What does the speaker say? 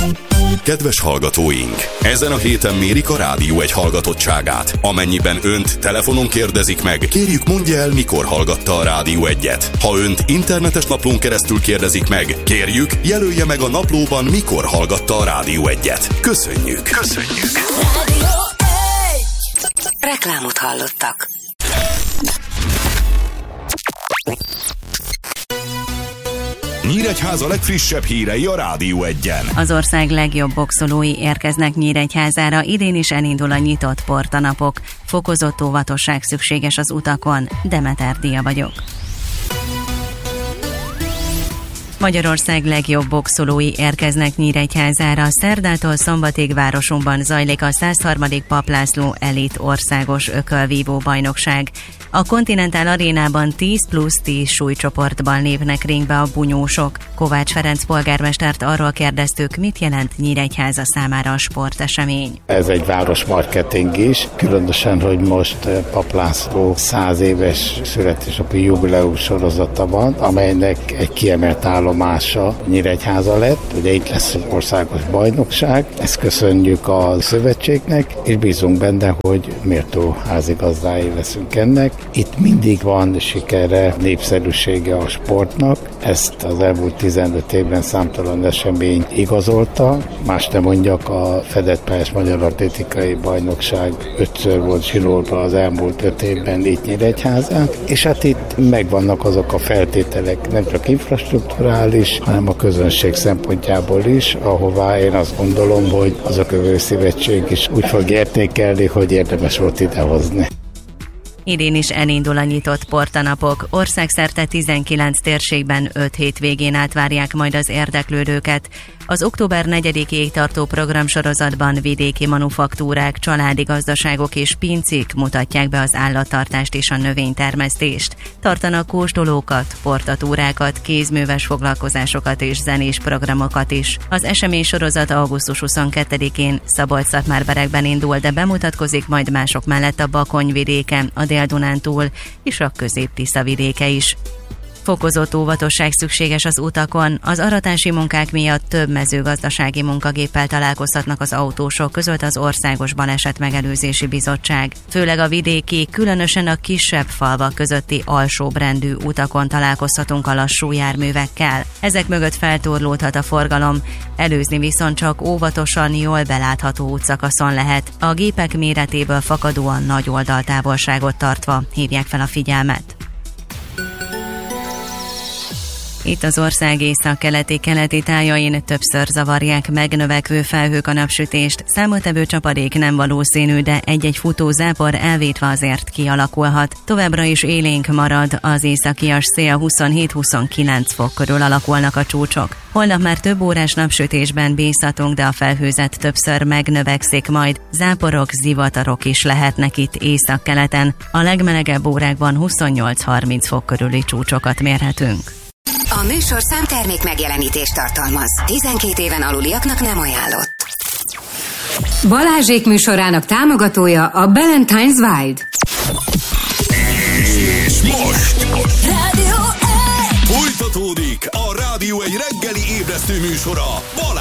Kedves hallgatóink! Ezen a héten mérik a Rádió Egy hallgatottságát. Amennyiben önt telefonon kérdezik meg, kérjük mondja el, mikor hallgatta a Rádió Egyet. Ha önt internetes naplón keresztül kérdezik meg, kérjük jelölje meg a naplóban, mikor hallgatta a Rádió Egyet. Köszönjük! Rádió Egy! Reklámot hallottak. Nyíregyháza legfrissebb hírei a Rádió Egyen. Az ország legjobb boxolói érkeznek Nyíregyházára, idén is elindul a nyitott portanapok. Fokozott óvatosság szükséges az utakon. Demeter Dia vagyok. Magyarország legjobb boxolói érkeznek Nyíregyházára. Szerdától szombatig városunkban zajlik a 103. Papp László Elit országos ökölvívó bajnokság. A Continental Arénában 10+10 súlycsoportban lépnek ringbe a bunyósok. Kovács Ferenc polgármestert arról kérdeztük, mit jelent Nyíregyháza számára a sportesemény. Ez egy városmarketing is, különösen, hogy most Papp László 100 éves születésnapi jubileum sorozata van, amelynek egy kiemelt állomása Nyíregyháza lett. Ugye itt lesz az országos bajnokság, ezt köszönjük a szövetségnek, és bízunk benne, hogy méltó házigazdái leszünk ennek. Itt mindig van sikere, népszerűsége a sportnak, ezt az elmúlt 15 évben számtalan esemény igazolta. Más nem mondjak, a fedett pályás magyar atlétikai bajnokság 5-ször volt zsinórban az elmúlt 5 évben itt Nyíregyházán, és hát itt megvannak azok a feltételek, nem csak infrastrukturális, hanem a közönség szempontjából is, ahová én azt gondolom, hogy az a Ökölszövetség is úgy fog értékelni, hogy érdemes volt idehozni. Idén is elindul a nyitott portanapok. Országszerte 19 térségben 5 hétvégén át várják majd az érdeklődőket. Az október 4-ig tartó programsorozatban vidéki manufaktúrák, családi gazdaságok és pincék mutatják be az állattartást és a növénytermesztést. Tartanak kóstolókat, portatúrákat, kézműves foglalkozásokat és zenés programokat is. Az esemény sorozat augusztus 22-én Szabolcs-Szatmár-Berekben indul, de bemutatkozik majd mások mellett a Bakony-vidéken, a Dél-Dunántúl és a Közép-Tisza vidéke is. Fokozott óvatosság szükséges az utakon. Az aratási munkák miatt több mezőgazdasági munkagéppel találkozhatnak az autósok, közölt az Országos Balesetmegelőzési Bizottság. Főleg a vidéki, különösen a kisebb falvak közötti alsóbrendű utakon találkozhatunk a lassú járművekkel. Ezek mögött feltorlódhat a forgalom, előzni viszont csak óvatosan, jól belátható útszakaszon lehet. A gépek méretéből fakadóan nagy oldaltávolságot tartva hívják fel a figyelmet. Itt az ország észak-keleti tájain többször zavarják megnövekvő felhők a napsütést. Számottevő csapadék nem valószínű, de egy-egy futó zápor elvétve azért kialakulhat. Továbbra is élénk marad, az északias szél 27-29 fok körül alakulnak a csúcsok. Holnap már több órás napsütésben bízhatunk, de a felhőzet többször megnövekszik majd. Záporok, zivatarok is lehetnek itt észak-keleten. A legmelegebb órákban 28-30 fok körüli csúcsokat mérhetünk. A műsorszám termék megjelenítést tartalmaz. 12 éven aluliaknak nem ajánlott. Balázsék műsorának támogatója a Ballantyne's Wild. És most Rádió Egy! folytatódik a Rádió Egy reggeli ébresztő műsora,